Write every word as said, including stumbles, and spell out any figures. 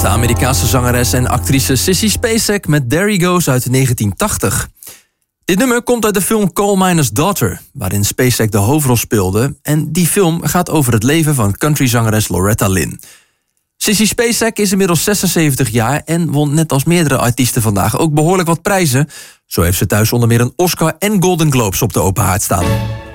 de Amerikaanse zangeres en actrice Sissy Spacek met There He Goes uit negentien tachtig. Dit nummer komt uit de film Coal Miner's Daughter, waarin Spacek de hoofdrol speelde. En die film gaat over het leven van countryzangeres Loretta Lynn. Sissy Spacek is inmiddels zesenzeventig jaar en won net als meerdere artiesten vandaag ook behoorlijk wat prijzen. Zo heeft ze thuis onder meer een Oscar en Golden Globes op de open haard staan.